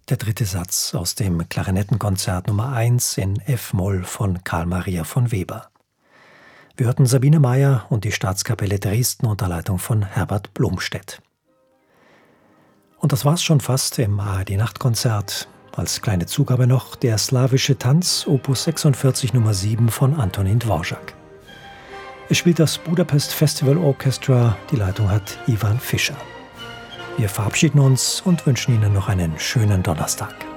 der dritte Satz aus dem Klarinettenkonzert Nummer 1 in F-Moll von Carl Maria von Weber. Wir hörten Sabine Meyer und die Staatskapelle Dresden unter Leitung von Herbert Blomstedt. Und das war's schon fast im ARD-Nachtkonzert. Als kleine Zugabe noch der slawische Tanz, Opus 46 Nummer 7 von Antonin Dvorak. Es spielt das Budapest Festival Orchestra, die Leitung hat Ivan Fischer. Wir verabschieden uns und wünschen Ihnen noch einen schönen Donnerstag.